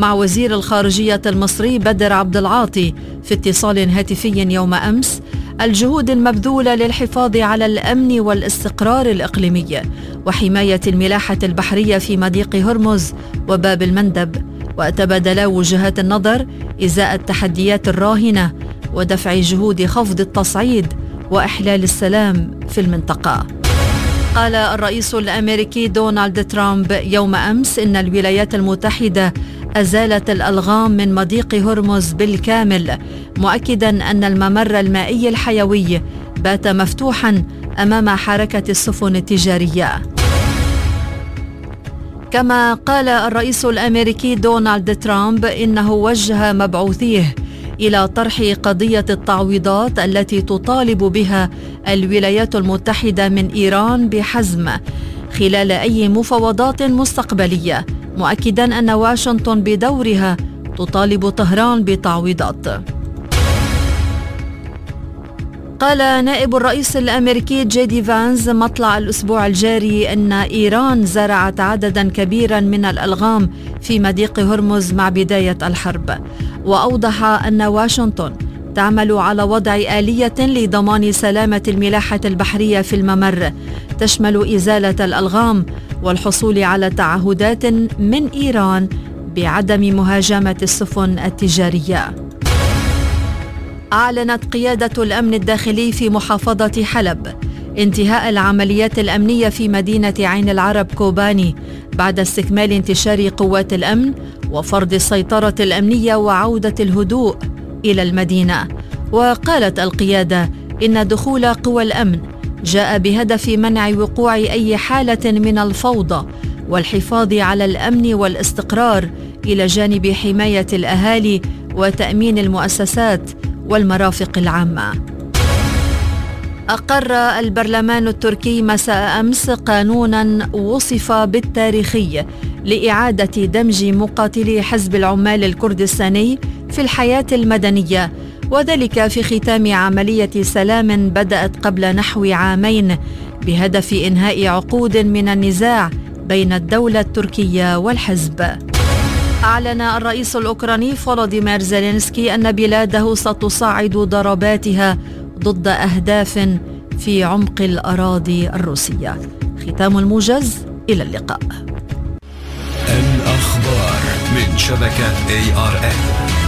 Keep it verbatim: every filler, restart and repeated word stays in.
مع وزير الخارجية المصري بدر عبد العاطي في اتصال هاتفي يوم أمس الجهود المبذولة للحفاظ على الأمن والاستقرار الإقليمي وحماية الملاحة البحرية في مضيق هرمز وباب المندب، وتبادلا وجهات النظر إزاء التحديات الراهنة ودفع جهود خفض التصعيد وإحلال السلام في المنطقة. قال الرئيس الأمريكي دونالد ترامب يوم أمس إن الولايات المتحدة أزالت الألغام من مضيق هرمز بالكامل، مؤكدا أن الممر المائي الحيوي بات مفتوحا أمام حركة السفن التجارية. كما قال الرئيس الأمريكي دونالد ترامب إنه وجه مبعوثيه إلى طرح قضية التعويضات التي تطالب بها الولايات المتحدة من إيران بحزم خلال أي مفاوضات مستقبلية، مؤكدا أن واشنطن بدورها تطالب طهران بتعويضات. قال نائب الرئيس الأمريكي جي دي فانز مطلع الأسبوع الجاري أن إيران زرعت عددا كبيرا من الألغام في مضيق هرمز مع بداية الحرب، وأوضح أن واشنطن تعمل على وضع آلية لضمان سلامة الملاحة البحرية في الممر تشمل إزالة الألغام والحصول على تعهدات من إيران بعدم مهاجمة السفن التجارية. أعلنت قيادة الأمن الداخلي في محافظة حلب انتهاء العمليات الأمنية في مدينة عين العرب كوباني بعد استكمال انتشار قوات الأمن وفرض السيطرة الأمنية وعودة الهدوء إلى المدينة. وقالت القيادة إن دخول قوى الأمن جاء بهدف منع وقوع أي حالة من الفوضى والحفاظ على الأمن والاستقرار إلى جانب حماية الأهالي وتأمين المؤسسات والمرافق العامة. أقر البرلمان التركي مساء أمس قانوناً وصف بالتاريخي لإعادة دمج مقاتلي حزب العمال الكردستاني في الحياة المدنية، وذلك في ختام عملية سلام بدأت قبل نحو عامين بهدف إنهاء عقود من النزاع بين الدولة التركية والحزب. أعلن الرئيس الأوكراني فولوديمير زيلينسكي أن بلاده ستصاعد ضرباتها ضد أهداف في عمق الأراضي الروسية. ختام الموجز، إلى اللقاء. الأخبار من شبكة إيه آر إن.